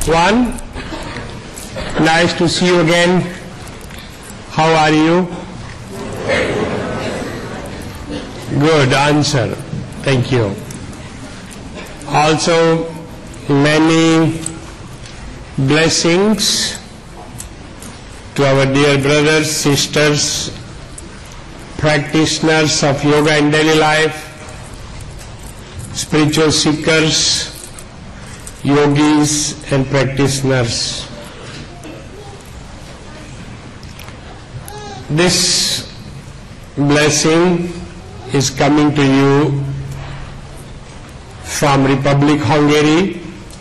One, nice to see you again. How are you? Good answer. Thank you. Also, many blessings to our dear brothers, sisters, practitioners of yoga in daily life, spiritual seekers, yogis and practitioners. This blessing is coming to you from Republic Hungary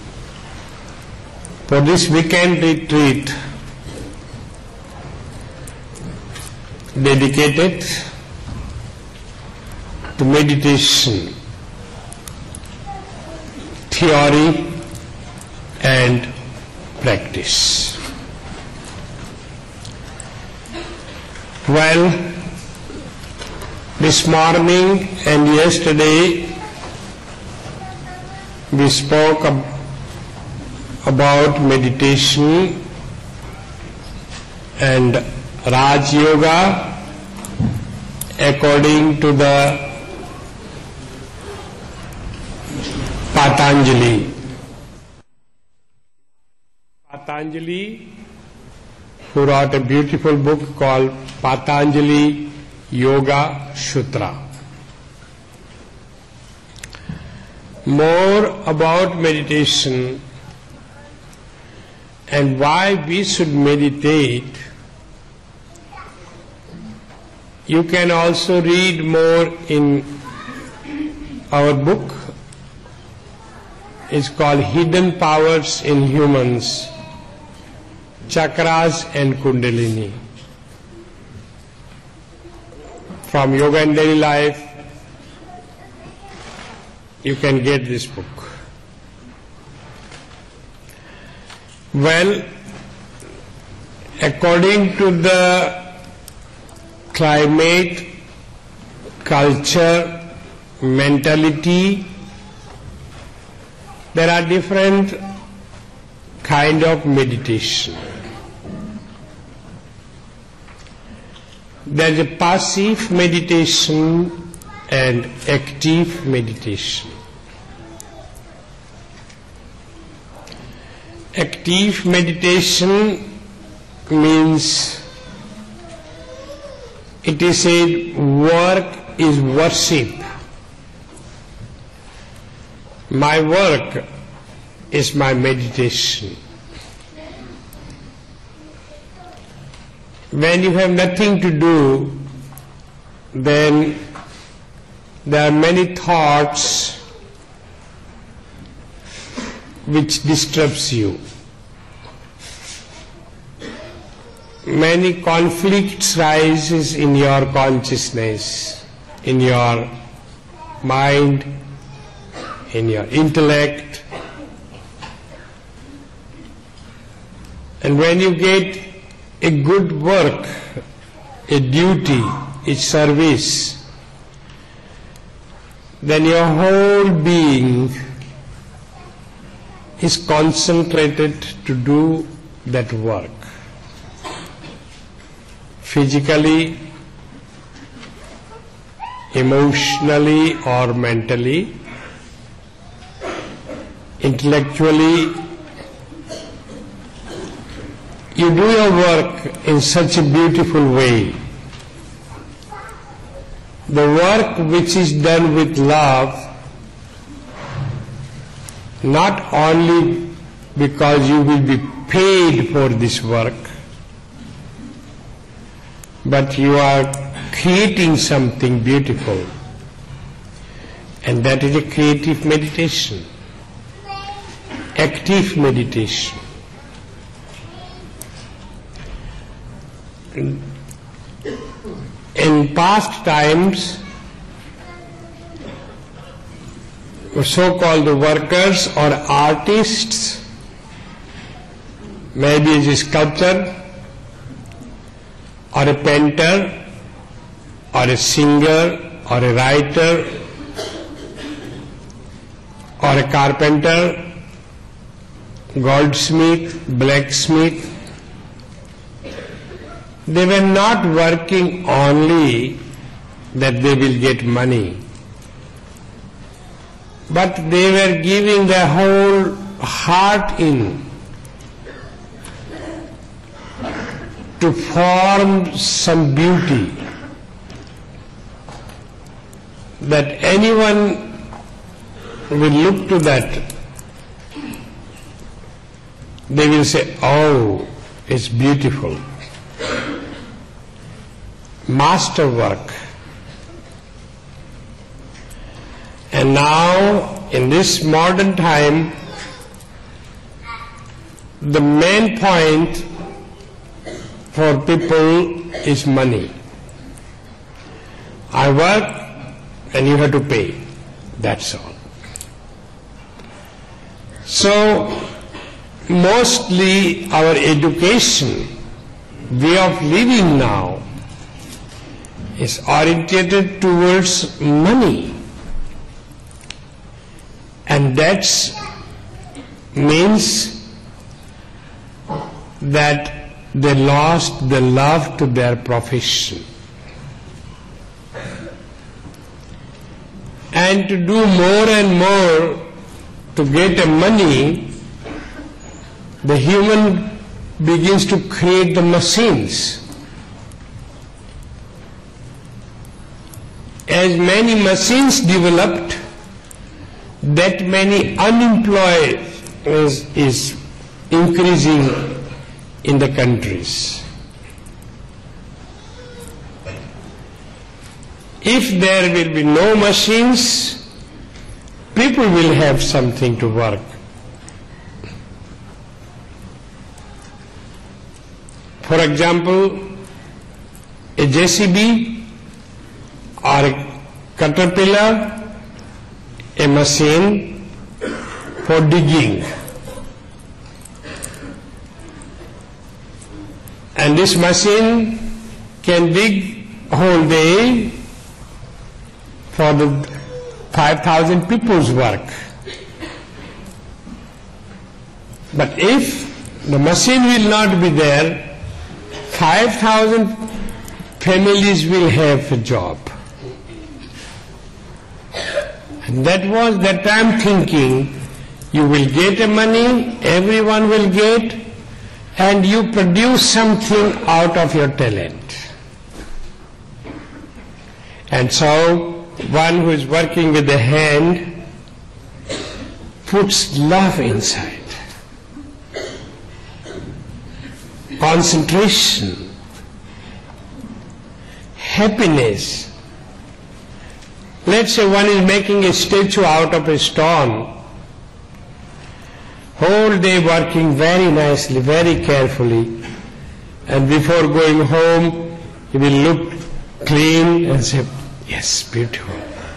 for this weekend retreat dedicated to meditation, theory and practice. Well, this morning and yesterday we spoke about meditation and Raj Yoga according to the Patanjali. Patanjali, who wrote a beautiful book called Patanjali Yoga Sutra. More about meditation and why we should meditate, you can also read more in our book. It's called Hidden Powers in Humans, Chakras and Kundalini. From Yoga in Daily Life, you can get this book. Well, according to the climate, culture, mentality, there are different kind of meditation. There is a passive meditation and active meditation. Active meditation means it is a work is worship. My work is my meditation. When you have nothing to do, then there are many thoughts which disturbs you. Many conflicts rises in your consciousness, in your mind, in your intellect. And when you get a good work, a duty, a service, then your whole being is concentrated to do that work. Physically, emotionally or mentally, intellectually, you do your work in such a beautiful way. The work which is done with love, not only because you will be paid for this work, but you are creating something beautiful, and that is a creative meditation, active meditation. In past times, so-called workers or artists, maybe a sculptor or a painter or a singer or a writer or a carpenter goldsmith, blacksmith, they were not working only that they will get money, but they were giving their whole heart in to form some beauty that anyone will look to that, they will say, oh, it's beautiful. Masterwork. And now, in this modern time, the main point for people is money. I work and you have to pay. That's all. So, mostly our education, way of living now, is oriented towards money. And that means that they lost the love to their profession. And to do more and more to get money, the human begins to create the machines. As many machines developed, that many unemployed is increasing in the countries. If there will be no machines, people will have something to work. For example, a JCB or a caterpillar, a machine for digging. And this machine can dig whole day for the 5,000 people's work. But if the machine will not be there, 5,000 families will have a job. And that I'm thinking, you will get money, everyone will get, and you produce something out of your talent. And so, one who is working with the hand puts love inside, concentration, happiness. Let's say one is making a statue out of a stone, whole day working very nicely, very carefully, and before going home he will look clean and say, yes, beautiful,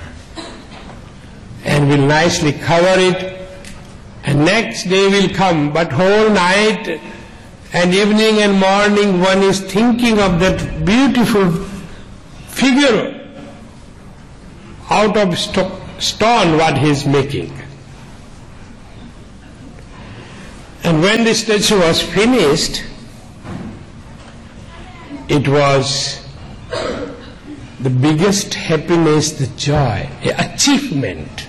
and will nicely cover it, and next day will come, but whole night and evening and morning one is thinking of that beautiful figure out of stone what he is making. And when the statue was finished, it was the biggest happiness, the joy, the achievement.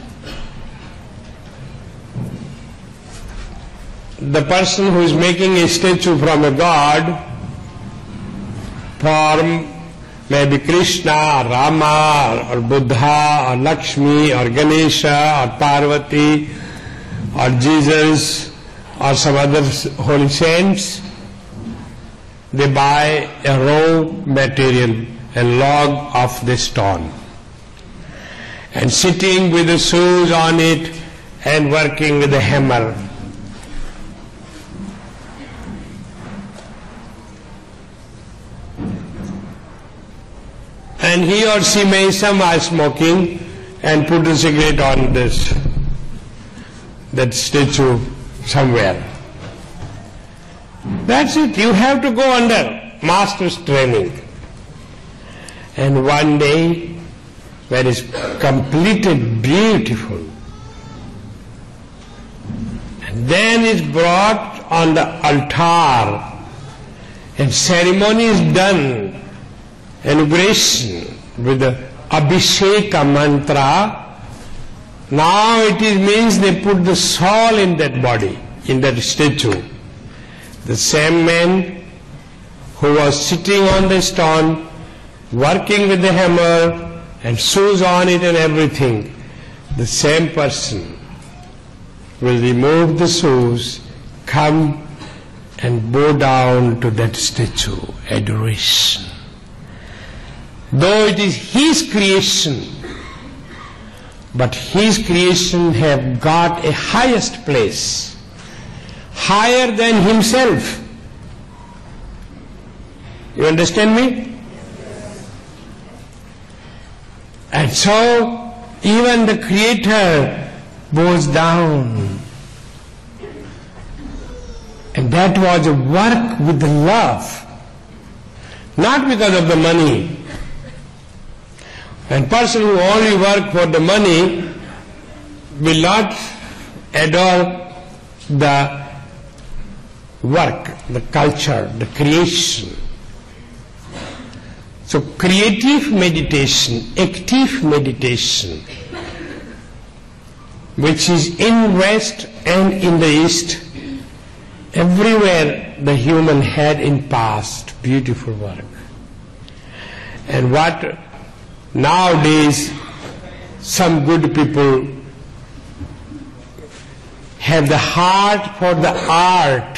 The person who is making a statue from a god, form, maybe Krishna or Rama or Buddha or Lakshmi or Ganesha or Parvati or Jesus or some other holy saints, they buy a raw material, a log of the stone, and sitting with the shoes on it and working with the hammer. And he or she may somehow smoking and put a cigarette on that statue somewhere. That's it. You have to go under master's training. And one day, when it's completed beautiful, And then it's brought on the altar, and ceremony is done, inauguration with the Abhisheka mantra. Now it means they put the soul in that body, in that statue. The same man who was sitting on the stone, working with the hammer and shoes on it and everything, the same person will remove the shoes, come and bow down to that statue, adoration. Though it is his creation, but his creation have got a highest place, higher than himself. You understand me? And so even the Creator bows down. And that was a work with the love, not because of the money. And person who only work for the money will not adore the work, the culture, the creation. So creative meditation, active meditation, which is in West and in the East, everywhere the human had in past, beautiful work. And what nowadays some good people have the heart for the art,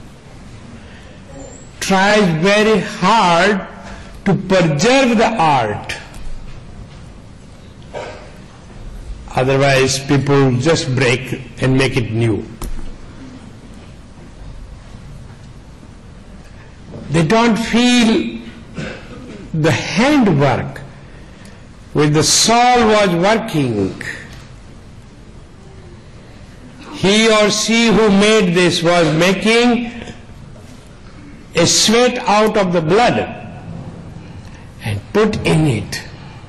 tries very hard to preserve the art. Otherwise people just break and make it new. They don't feel the handwork with the soul was working. He or she who made this was making a sweat out of the blood and put in it.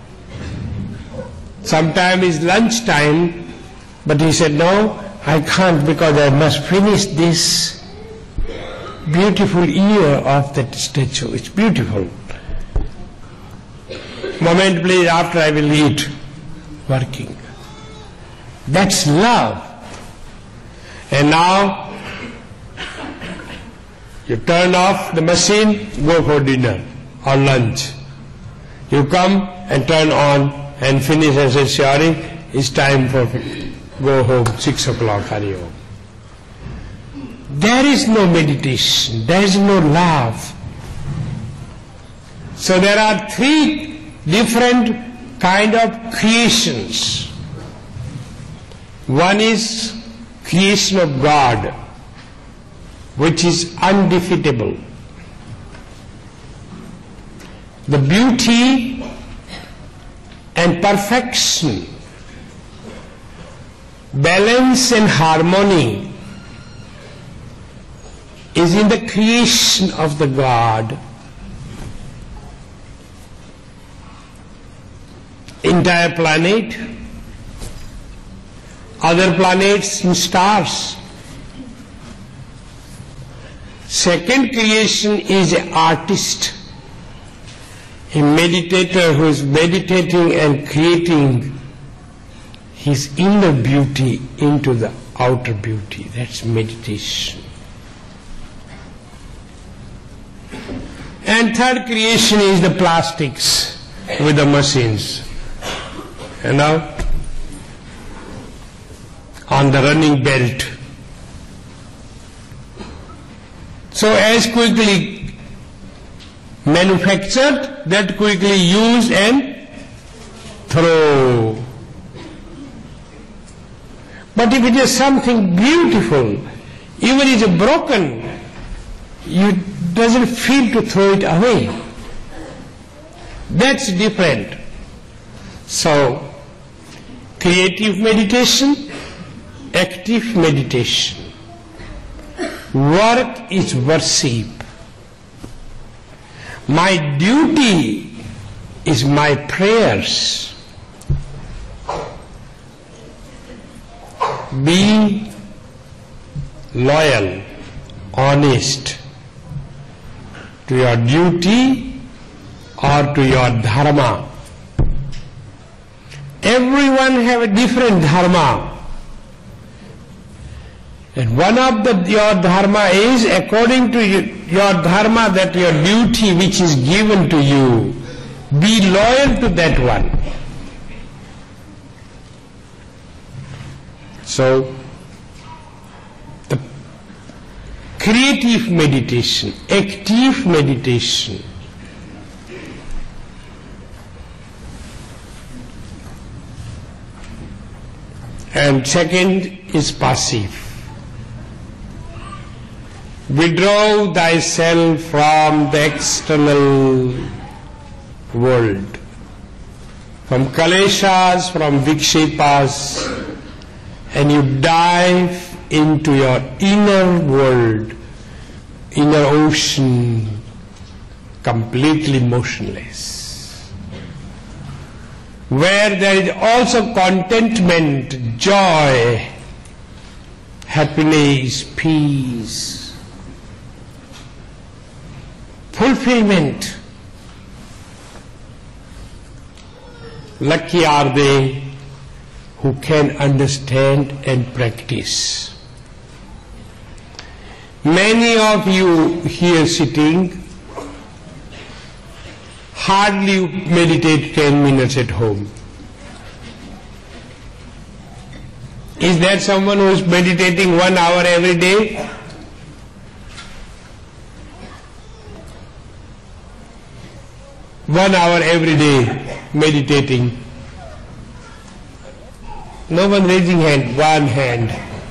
Sometime is lunch time, but he said, no, I can't because I must finish this beautiful ear of that statue. It's beautiful. Moment please, after I will eat. Working. That's love. And now you turn off the machine, go for dinner or lunch. You come and turn on and finish and say, sorry, it's time for go home, 6 o'clock, hurry home. There is no meditation, there is no love. So there are 3 different kind of creations. One is creation of God, which is undefeatable. The beauty and perfection, balance and harmony is in the creation of the God. Entire planet, other planets and stars. Second creation is an artist, a meditator who is meditating and creating his inner beauty into the outer beauty. That's meditation. And third creation is the plastics with the machines. You know, on the running belt. So as quickly manufactured, that quickly use and throw. But if it is something beautiful, even if it is broken, you doesn't feel to throw it away. That's different. So, creative meditation, active meditation. Work is worship. My duty is my prayers. Be loyal, honest to your duty or to your dharma. Everyone have a different dharma. And one of your dharma is, according to your dharma, that your duty which is given to you, be loyal to that one. So, the creative meditation, active meditation, and second is passive. Withdraw thyself from the external world, from kaleshas, from vikshepas, and you dive into your inner world, inner ocean, completely motionless, where there is also contentment, joy, happiness, peace, fulfillment. Lucky are they who can understand and practice. Many of you here sitting hardly meditate 10 minutes at home. Is there someone who is meditating 1 hour every day? One hour every day meditating. No one raising hand. One hand,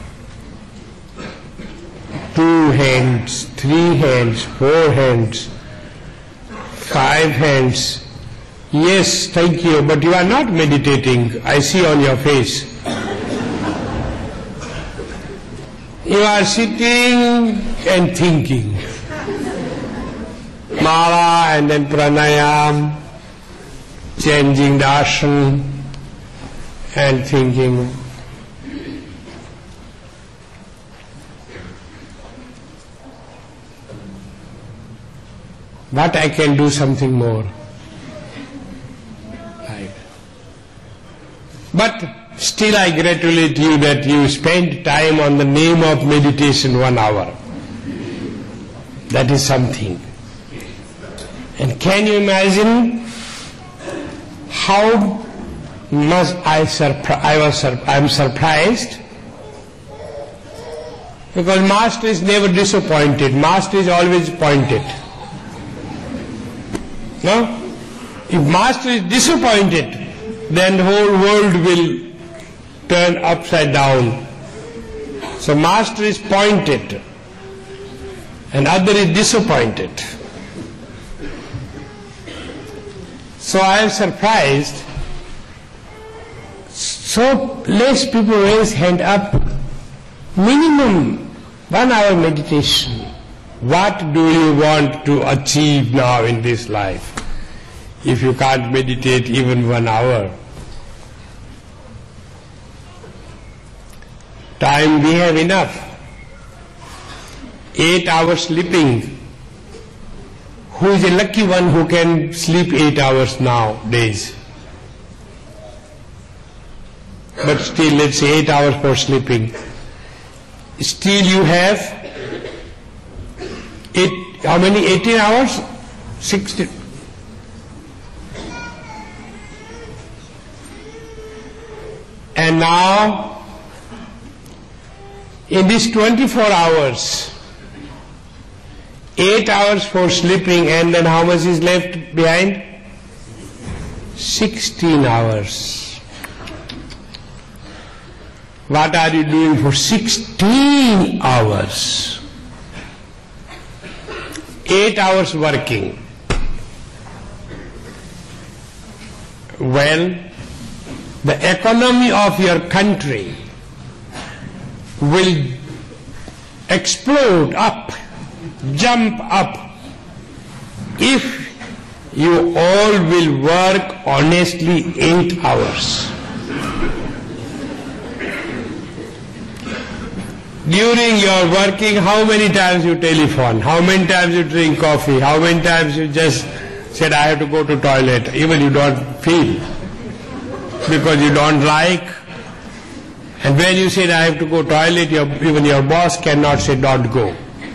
2 hands, 3 hands, 4 hands, 5 hands. Yes, thank you, but you are not meditating. I see on your face. You are sitting and thinking. Mala and then pranayam, changing the asana and thinking. But I can do something more. Right. But still I congratulate you that you spent time on the name of meditation 1 hour. That is something. And can you imagine how much I'm surprised? Because Master is never disappointed. Master is always pointed. No? If Master is disappointed, then the whole world will turn upside down. So Master is pointed and other is disappointed. So I am surprised. So less people raise hand up. Minimum 1 hour meditation. What do you want to achieve now in this life? If you can't meditate even 1 hour. Time we have enough. 8 hours sleeping. Who is a lucky one who can sleep 8 hours nowadays? But still, let's say 8 hours for sleeping. Still you have how many? 18 hours? 16. And now, in these 24 hours, 8 hours for sleeping, and then how much is left behind? 16 hours. What are you doing for 16 hours? 8 hours working. Well, the economy of your country will explode up, jump up, if you all will work honestly 8 hours. During your working, how many times you telephone? How many times you drink coffee? How many times you just said, I have to go to toilet? Even you don't feel. Because you don't like. And when you said, I have to go to toilet, even your boss cannot say, don't go.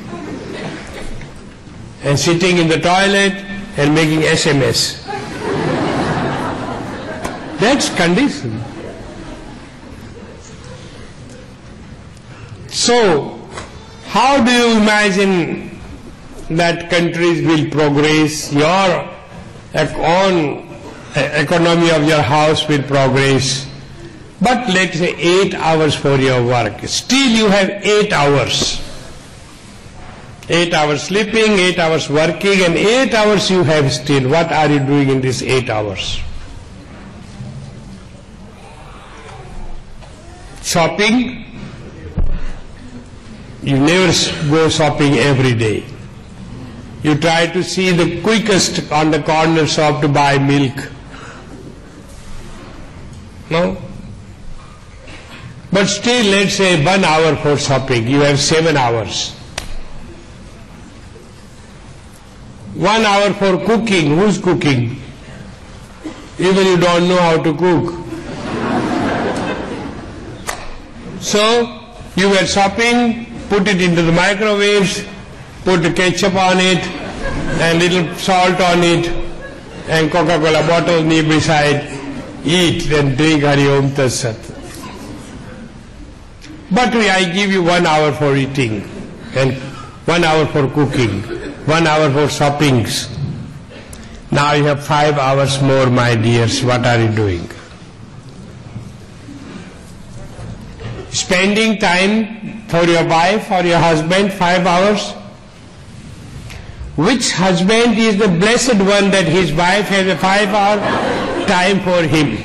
And sitting in the toilet and making SMS. That's condition. So, how do you imagine that countries will progress? Your own economy of your house will progress. But let's say 8 hours for your work. Still you have 8 hours. 8 hours sleeping, 8 hours working, and 8 hours you have still. What are you doing in these 8 hours? Shopping? You never go shopping every day. You try to see the quickest on the corner shop to buy milk. No? But still, let's say 1 hour for shopping. You have 7 hours. 1 hour for cooking. Who's cooking? Even you don't know how to cook. So, you were shopping, put it into the microwaves, put the ketchup on it, and little salt on it, and Coca-Cola bottle near beside. Eat and drink Hari Om Tat Sat. But I give you 1 hour for eating, and 1 hour for cooking, 1 hour for shoppings. Now you have 5 hours more, my dears. What are you doing? Spending time for your wife or your husband, 5 hours? Which husband is the blessed one that his wife has a 5-hour time for him?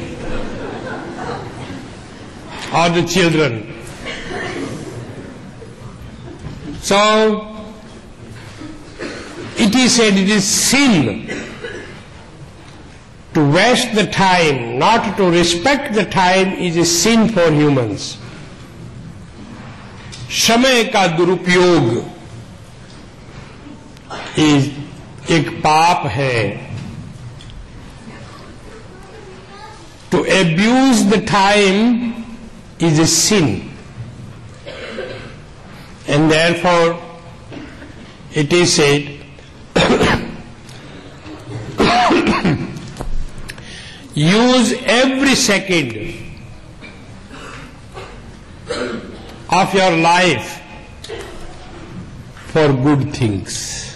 Or the children? So, it is said it is sin to waste the time, not to respect the time is a sin for humans. समय का दुरुपयोग एक पाप है. To abuse the time is a sin. And therefore, it is said, use every second of your life for good things.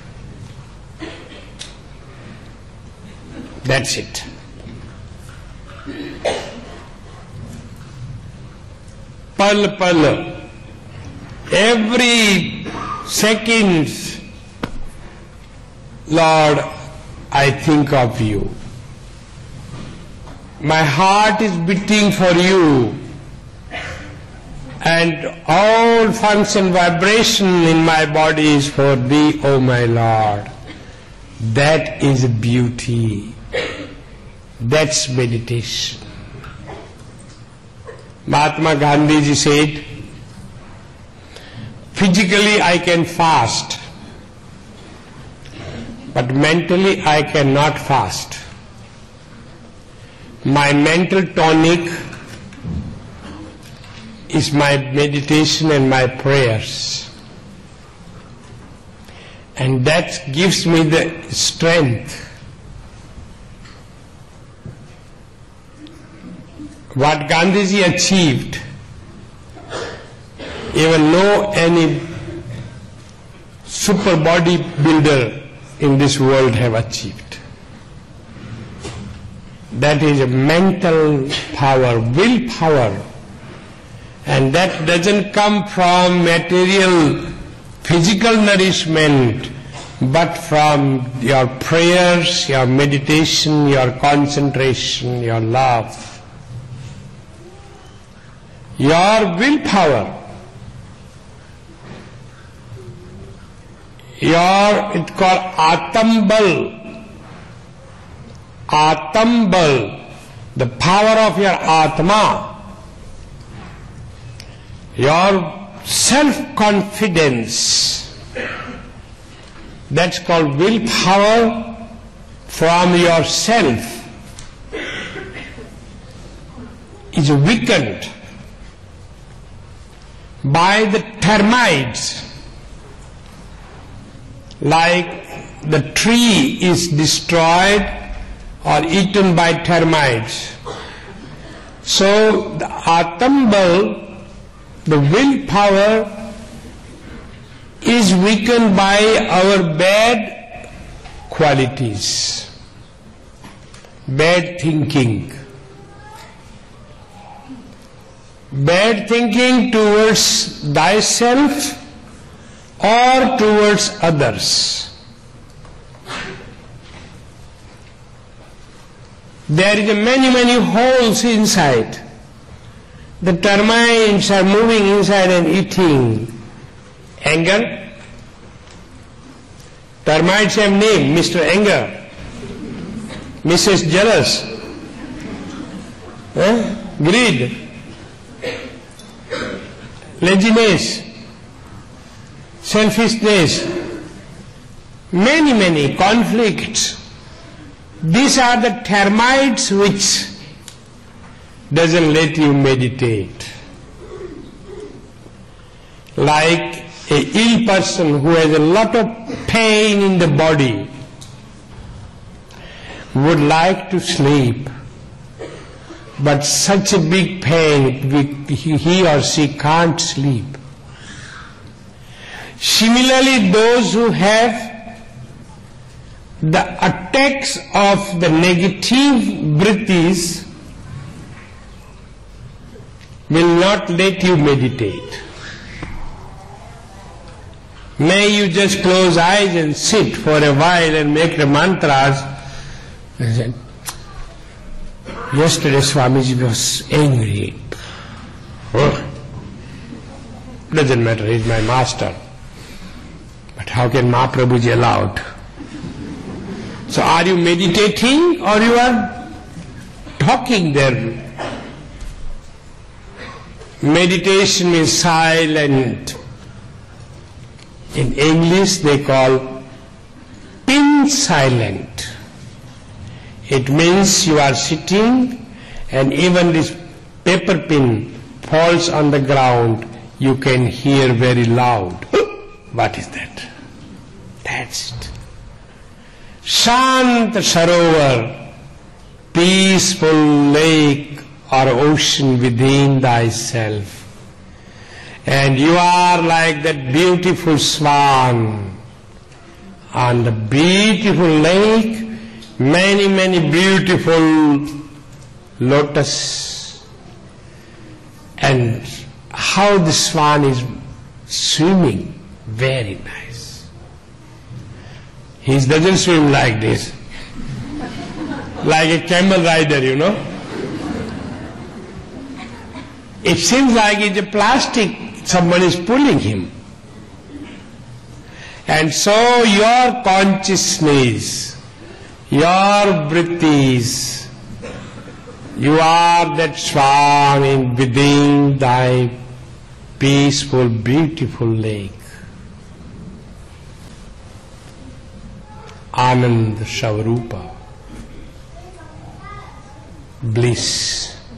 That's it. Pal pal, every second, Lord, I think of you. My heart is beating for you, and all function, vibration in my body is for thee, O my Lord. That is beauty. That's meditation. Mahatma Gandhi ji said, physically I can fast, but mentally I cannot fast. My mental tonic is my meditation and my prayers. And that gives me the strength. What Gandhiji achieved, even no any super bodybuilder in this world have achieved. That is a mental power, willpower. And that doesn't come from material, physical nourishment, but from your prayers, your meditation, your concentration, your love. Your willpower, it's called Atambal. Atambal, the power of your Atma. Your self-confidence, that's called willpower from yourself, is weakened by the termites. Like the tree is destroyed or eaten by termites. So the Atambal, the willpower, is weakened by our bad qualities, bad thinking. Bad thinking towards thyself or towards others. There is many holes inside. The termites are moving inside and eating. Anger. Termites have name, Mr. Anger, Mrs. Jealous, greed, laziness, selfishness, many conflicts. These are the termites which doesn't let you meditate. Like a ill person who has a lot of pain in the body would like to sleep, but such a big pain, he or she can't sleep. Similarly, those who have the attacks of the negative vrittis will not let you meditate. May you just close eyes and sit for a while and make the mantras. Yesterday Swamiji was angry. Doesn't matter, he's my master. But how can Mahaprabhuji allow it? So are you meditating or you are talking there? Meditation is silent. In English they call pin silent. It means you are sitting and even this paper pin falls on the ground, you can hear very loud. What is that? That's it. Shant Sarovar, peaceful lake or ocean within thyself. And you are like that beautiful swan on the beautiful lake, many beautiful lotus. And how the swan is swimming, very nice. He doesn't swim like this, like a camel rider, you know. It seems like it's a plastic, someone is pulling him. And so your consciousness, your vrittis, you are that swan within thy peaceful, beautiful lake. Anand Savarupa, bliss.